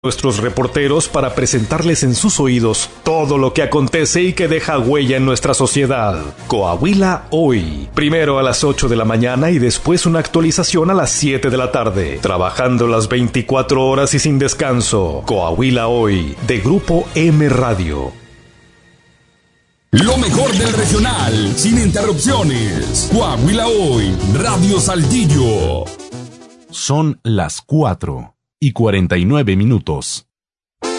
Nuestros reporteros para presentarles en sus oídos todo lo que acontece y que deja huella en nuestra sociedad. Coahuila Hoy. Primero a las 8 de la mañana y después una actualización a las 7 de la tarde. Trabajando las 24 horas y sin descanso. Coahuila Hoy, de Grupo M Radio. Lo mejor del regional, sin interrupciones. Coahuila Hoy, Radio Saltillo. Son las 4:49.